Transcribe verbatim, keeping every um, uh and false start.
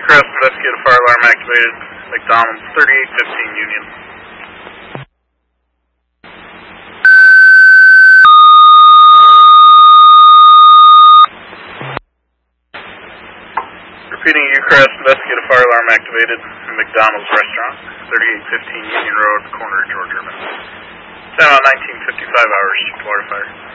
Crest, investigate a fire alarm activated. McDonald's, thirty-eight fifteen Union. Repeating Ucrest, investigate a fire alarm activated in McDonald's restaurant, thirty-eight fifteen Union Road, corner of George Urban. Stand on nineteen fifty-five hours, water fire.